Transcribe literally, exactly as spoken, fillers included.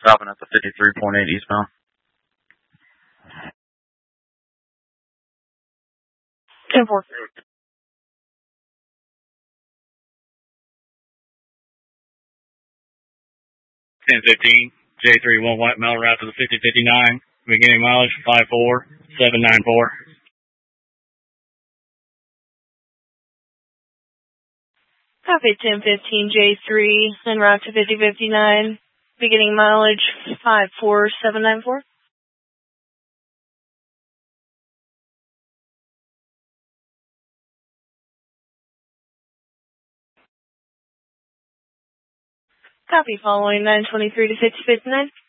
stopping at the fifty-three point eight eastbound. ten four. ten fifteen, J three one White Mile route to the fifty fifty-nine, beginning mileage five four seven nine four. Copy ten fifteen, J three, en route to fifty fifty-nine, beginning mileage five four seven nine four. Copy, following nine twenty-three to fifty fifty-nine.